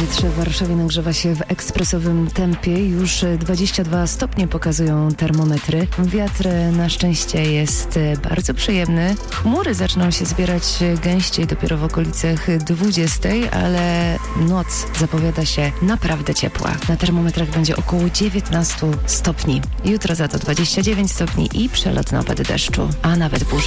Powietrze w Warszawie nagrzewa się w ekspresowym tempie. Już 22 stopnie pokazują termometry. Wiatr na szczęście jest bardzo przyjemny. Chmury zaczną się zbierać gęściej dopiero w okolicach 20, ale noc zapowiada się naprawdę ciepła. Na termometrach będzie około 19 stopni. Jutro za to 29 stopni i przelotne opady deszczu, a nawet burze.